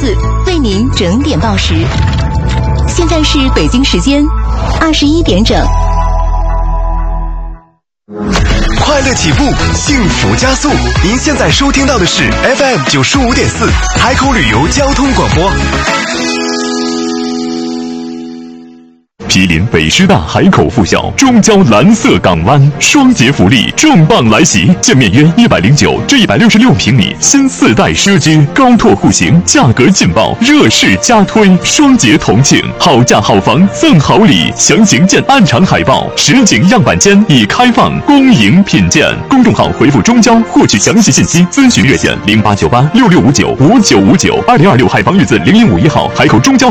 4为您整点报时。现在是北京时间21点整。 快乐起步，幸福加速。您现在收听到的是 FM 95.4海口旅游交通广播。 毗邻北师大海口附校，中交蓝色港湾，双节福利重磅来袭，建面约109至166平米新4代奢居，高拓户型，价格劲爆，热势加推，双节同庆，好价好房赠好礼，详情见暗场海报。实景样板间已开放，恭迎品鉴。公众号回复中交获取详细信息，咨询热线089866595959，2026海防日子0151号，海口中交